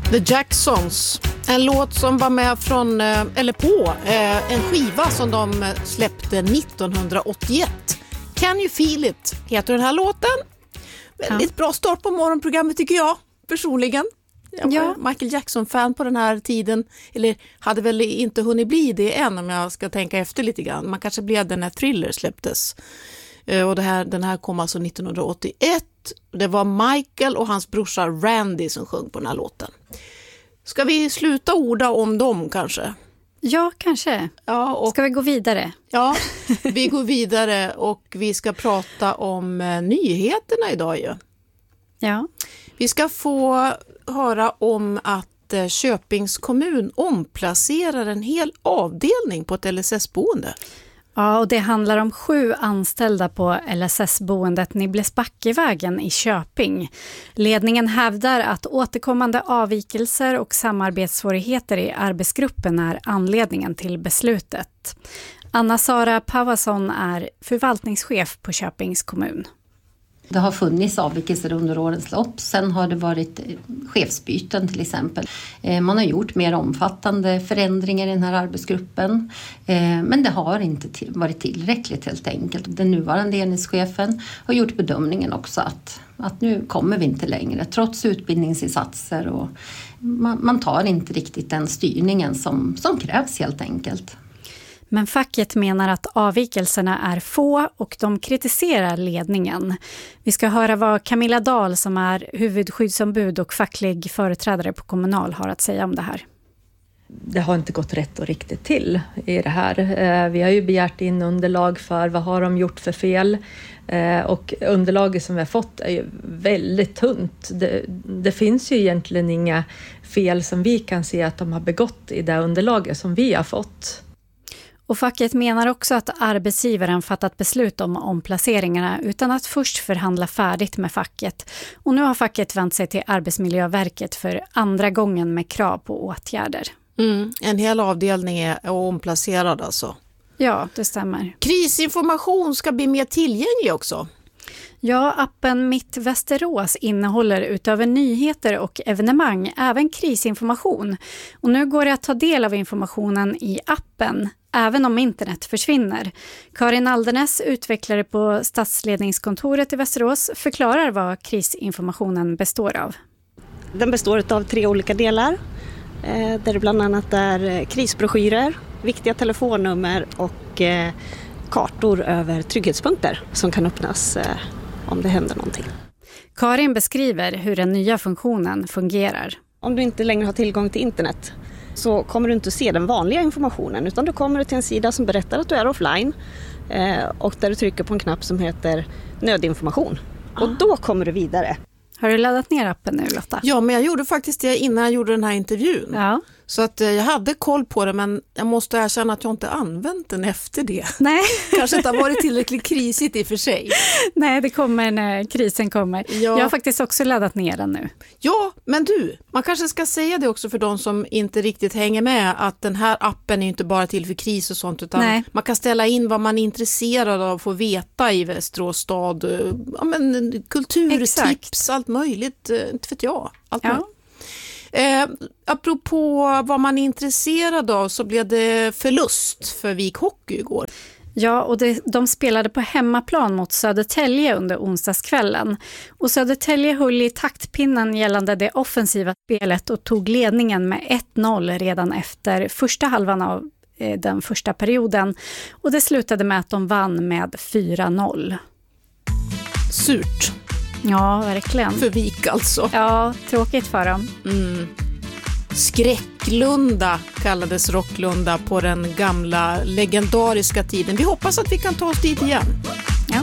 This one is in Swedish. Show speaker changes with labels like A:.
A: The Jacksons, en låt som var med från, eller på en skiva som de släppte 1981. Can You Feel It heter den här låten. Väldigt bra start på morgonprogrammet tycker jag, personligen. Jag var Michael Jackson-fan på den här tiden, eller hade väl inte hunnit bli det än om jag ska tänka efter lite grann. Man kanske blev den när Thriller släpptes. Och den här kom alltså 1981. Det var Michael och hans brorsa Randy som sjöng på den här låten. Ska vi sluta orda om dem kanske?
B: Ja, kanske.
A: Ja,
B: ska vi gå vidare?
A: Ja, vi går vidare och vi ska prata om nyheterna idag ju.
B: Ja.
A: Vi ska få höra om att Köpings kommun omplacerar en hel avdelning på ett LSS-boende.
B: Ja, och det handlar om 7 anställda på LSS-boendet Nibblesbackevägen i Köping. Ledningen hävdar att återkommande avvikelser och samarbetssvårigheter i arbetsgruppen är anledningen till beslutet. Anna-Sara Pavason är förvaltningschef på Köpings kommun.
C: Det har funnits avvikelser under årens lopp. Sen har det varit chefsbyten till exempel. Man har gjort mer omfattande förändringar i den här arbetsgruppen. Men det har inte varit tillräckligt helt enkelt. Den nuvarande enhetschefen har gjort bedömningen också att nu kommer vi inte längre. Trots utbildningsinsatser och man tar inte riktigt den styrningen som krävs helt enkelt.
B: Men facket menar att avvikelserna är få och de kritiserar ledningen. Vi ska höra vad Camilla Dahl som är huvudskyddsombud och facklig företrädare på Kommunal har att säga om det här.
D: Det har inte gått rätt och riktigt till i det här. Vi har ju begärt in underlag för vad har de gjort för fel. Och underlaget som vi har fått är ju väldigt tunt. Det finns ju egentligen inga fel som vi kan se att de har begått i det underlaget som vi har fått.
B: Och facket menar också att arbetsgivaren fattat beslut om omplaceringarna utan att först förhandla färdigt med facket. Och nu har facket vänt sig till Arbetsmiljöverket för andra gången med krav på åtgärder.
A: En hel avdelning är omplacerad alltså.
B: Ja, det stämmer.
A: Krisinformation ska bli mer tillgänglig också.
B: Ja, appen Mitt Västerås innehåller utöver nyheter och evenemang även krisinformation. Och nu går det att ta del av informationen i appen, även om internet försvinner. Karin Aldernes, utvecklare på Stadsledningskontoret i Västerås, förklarar vad krisinformationen består av.
E: Den består av 3 olika delar, där det bland annat är krisbroschyrer, viktiga telefonnummer och kartor över trygghetspunkter som kan öppnas om det händer någonting.
B: Karin beskriver hur den nya funktionen fungerar.
E: Om du inte längre har tillgång till internet så kommer du inte se den vanliga informationen, utan du kommer till en sida som berättar att du är offline och där du trycker på en knapp som heter nödinformation. Och då kommer du vidare.
B: Har du laddat ner appen nu, Lotta?
A: Ja, men jag gjorde faktiskt det innan jag gjorde den här intervjun.
B: Ja.
A: Så att jag hade koll på det, men jag måste erkänna att jag inte använt den efter det.
B: Nej.
A: Kanske inte har varit tillräckligt krisigt i och för sig.
B: Nej, det kommer när krisen kommer.
A: Ja.
B: Jag har faktiskt också laddat ner den nu.
A: Ja, men du, man kanske ska säga det också för de som inte riktigt hänger med, att den här appen är inte bara till för kris och sånt, utan man kan ställa in vad man är intresserad av att få veta i Västerås stad. Ja, men kulturtips, allt möjligt, inte vet jag. Allt möjligt. Apropå vad man är intresserad av, så blev det förlust för Vik Hockey igår.
B: Ja, och de spelade på hemmaplan mot Södertälje under onsdagskvällen. Och Södertälje höll i taktpinnen gällande det offensiva spelet och tog ledningen med 1-0 redan efter första halvan av den första perioden. Och det slutade med att de vann med 4-0.
A: Surt.
B: Ja, verkligen.
A: För Vik alltså.
B: Ja, tråkigt för dem.
A: Skräcklunda kallades Rocklunda på den gamla legendariska tiden. Vi hoppas att vi kan ta oss dit igen.